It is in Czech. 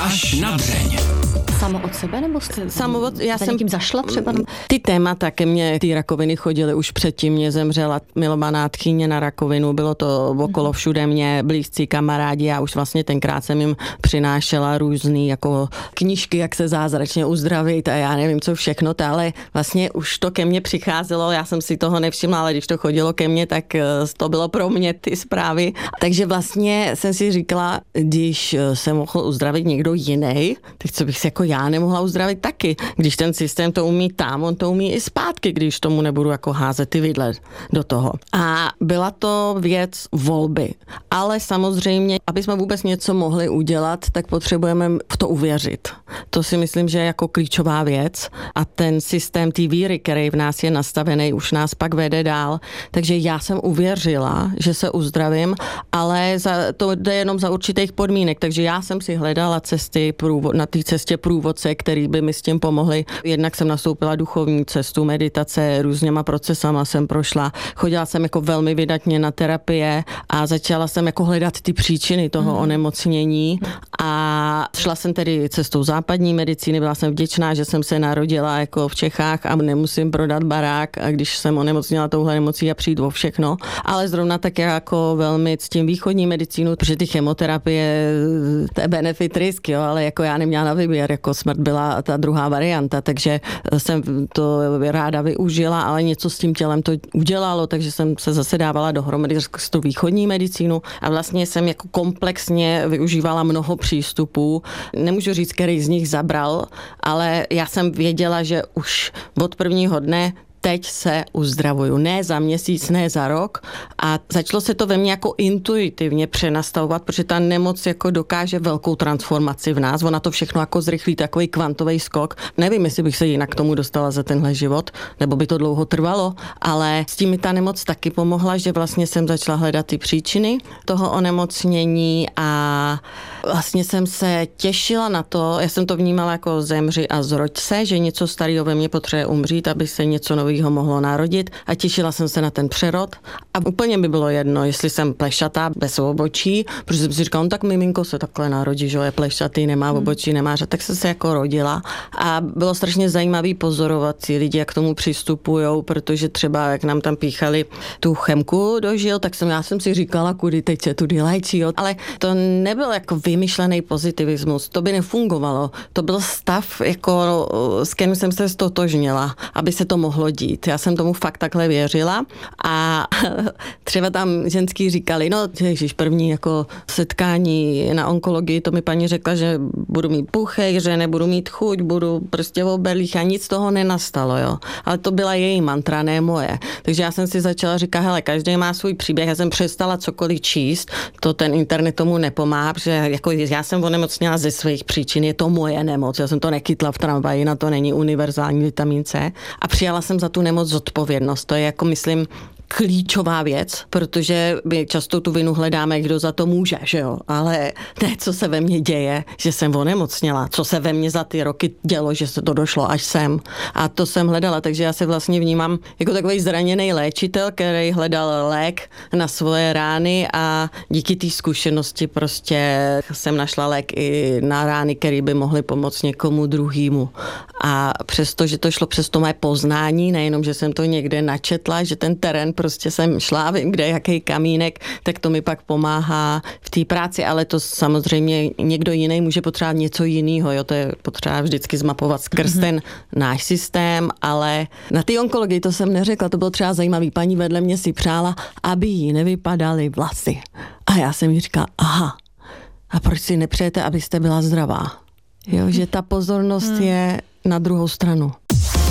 Až na dřeň. Samo od sebe, nebo jste já jsem někým zašla třeba? Ty témata ke mně, ty rakoviny chodily už předtím, mě zemřela milovaná tchýně na rakovinu, bylo to okolo všude mě, blízcí kamarádi, já už vlastně tenkrát jsem jim přinášela různý jako knížky, jak se zázračně uzdravit a já nevím co všechno, ale vlastně už to ke mně přicházelo, já jsem si toho nevšimla, ale když to chodilo ke mně, tak to bylo pro mě ty zprávy. Takže vlastně jsem si říkala, když se mohl uzdravit někdo jiný, tak co bych si jako já nemohla uzdravit taky. Když ten systém to umí tam, on to umí i zpátky, když tomu nebudu jako házet ty vidle do toho. A byla to věc volby. Ale samozřejmě, aby jsme vůbec něco mohli udělat, tak potřebujeme v to uvěřit. To si myslím, že je jako klíčová věc. A ten systém té víry, který v nás je nastavený, už nás pak vede dál. Takže já jsem uvěřila, že se uzdravím, ale to jde jenom za určitých podmínek. Takže já jsem si hledala cesty na té cestě průvodce, který by mi s tím pomohli. Jednak jsem nastoupila duchovní cestu, meditace, různěma procesama jsem prošla. Chodila jsem jako velmi vydatně na terapie a začala jsem jako hledat ty příčiny toho onemocnění a šla jsem tedy cestou západní medicíny. Byla jsem vděčná, že jsem se narodila jako v Čechách a nemusím prodat barák, a když jsem onemocněla touhle nemocí a přijít o všechno. Ale zrovna tak jako velmi ctím východní medicínu, protože ty chemoterapie, to je benefit risk, jo, ale jako já neměla na výběr, jako smrt byla ta druhá varianta, takže jsem to ráda využila, ale něco s tím tělem to udělalo, takže jsem se zase dávala dohromady s tou východní medicínu a vlastně jsem jako komplexně využívala mnoho přístupů. Nemůžu říct, který z nich zabral, ale já jsem věděla, že už od prvního dne teď se uzdravuju. Ne za měsíc, ne za rok. A začalo se to ve mně jako intuitivně přenastavovat, protože ta nemoc jako dokáže velkou transformaci v nás. Ona to všechno jako zrychlí, takový kvantový skok. Nevím, jestli bych se jinak k tomu dostala za tenhle život, nebo by to dlouho trvalo, ale s tím mi ta nemoc taky pomohla, že vlastně jsem začala hledat ty příčiny toho onemocnění a vlastně jsem se těšila na to, já jsem to vnímala jako zemři a zroď se, že něco starého ve mně potřebuje umřít, aby se něco nového ho narodit a těšila jsem se na ten přerod a úplně by bylo jedno, jestli jsem plešatá bez obočí, protože jsem si říkala, no tak miminko se takhle narodí, že je plešatý, nemá obočí, nemá řad, tak jsem se jako rodila a bylo strašně zajímavý pozorovat ty lidi, jak k tomu přistupujou, protože třeba jak nám tam píchali tu chemku do žil, tak já jsem si říkala, kudy teď se tudy léčí, jo. Ale to nebyl jako vymyšlený pozitivismus, to by nefungovalo, to byl stav, jako s kterým jsem se stotožnila, aby se to mohlo dít. Já jsem tomu fakt takhle věřila a třeba tam ženský říkali, no ježiš, první jako setkání na onkologii, to mi paní řekla, že budu mít puchej, že nebudu mít chuť, budu prostě v oberlích a nic toho nenastalo, jo. Ale to byla její mantra, ne moje. Takže já jsem si začala říkat, hele, každý má svůj příběh, já jsem přestala cokoliv číst, to ten internet tomu nepomáhá, protože jako já jsem onemocněla ze svých příčin, je to moje nemoc, já jsem to nechytla v tramvaji, na to není univerzální vitamin C a přijala jsem za tu nemoc zodpovědnost. To je jako, myslím, klíčová věc, protože my často tu vinu hledáme, kdo za to může, že jo? Ale ne, co se ve mně děje, že jsem onemocněla, co se ve mně za ty roky dělo, že se to došlo až sem. A to jsem hledala, takže já se vlastně vnímám jako takový zraněný léčitel, který hledal lék na svoje rány a díky té zkušenosti prostě jsem našla lék i na rány, který by mohly pomoct někomu druhému. A přesto, že to šlo přes to moje poznání, nejenom, že jsem to někde načetla, že ten terén prostě jsem šla, vím, kde jaký kamínek, tak to mi pak pomáhá v té práci, ale to samozřejmě někdo jiný může potřebovat něco jiného, jo, to je potřeba vždycky zmapovat skrz ten náš systém, ale na té onkologii to jsem neřekla, to bylo třeba zajímavý, paní vedle mě si přála, aby jí nevypadaly vlasy. A já jsem jí říkala, aha, a proč si nepřejete, abyste byla zdravá? Jo, že ta pozornost je na druhou stranu.